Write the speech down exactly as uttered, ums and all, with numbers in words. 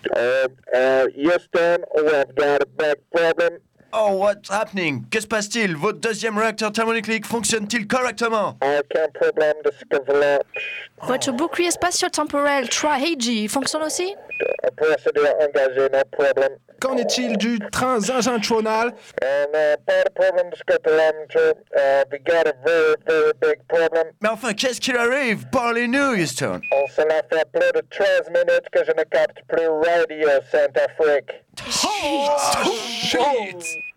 Uh, uh, Houston, we've got a big problem. Oh, what's happening? Que se passe-t-il? Votre deuxième réacteur thermonucléaire fonctionne-t-il correctement? Aucun problème de ce que voilà. Votre bouclier spatio-temporel Tri-Hagi fonctionne aussi? Procédure engagée, no problem. Qu'en est-il du transagentronal? And uh, pas de problème de ce côté-là, monsieur. Uh, we got a very, very big problem. Mais enfin, qu'est-ce qu'il arrive? Parlez-nous, Houston. On cela fait plus de treize minutes que je ne capte plus Radio Saint-Afrique. Oh, shit!